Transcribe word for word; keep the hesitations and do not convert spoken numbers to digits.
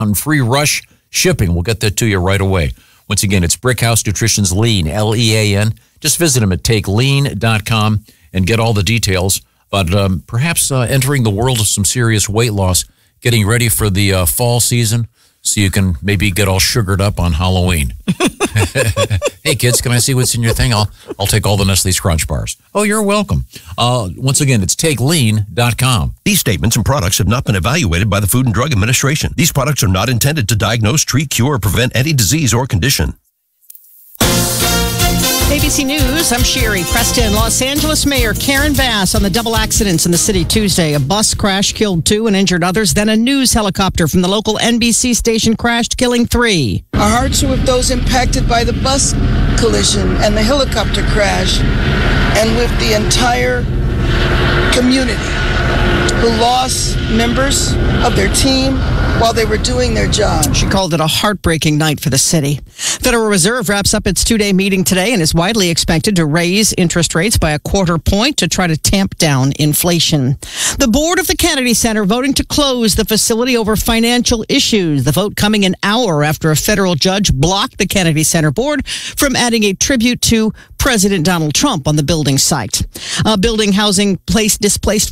on free rush shipping. We'll get that to you right away. Once again, it's Brickhouse Nutrition's Lean, L E A N. Just visit them at take lean dot com and get all the details about um, perhaps uh, entering the world of some serious weight loss, getting ready for the uh, fall season so you can maybe get all sugared up on Halloween. Hey, kids, can I see what's in your thing? I'll I'll take all the Nestle's Crunch Bars. Oh, you're welcome. Uh, once again, it's take lean dot com. These statements and products have not been evaluated by the Food and Drug Administration. These products are not intended to diagnose, treat, cure, or prevent any disease or condition. A B C News, I'm Sherry Preston. Los Angeles Mayor Karen Bass on the double accidents in the city Tuesday. A bus crash killed two and injured others. Then a news helicopter from the local N B C station crashed, killing three. Our hearts are with those impacted by the bus collision and the helicopter crash, and with the entire community who lost members of their team while they were doing their job. She called it a heartbreaking night for the city. Federal Reserve wraps up its two-day meeting today and is widely expected to raise interest rates by a quarter point to try to tamp down inflation. The board of the Kennedy Center voting to close the facility over financial issues. The vote coming an hour after a federal judge blocked the Kennedy Center board from adding a tribute to President Donald Trump on the building site. Uh, building housing place displaced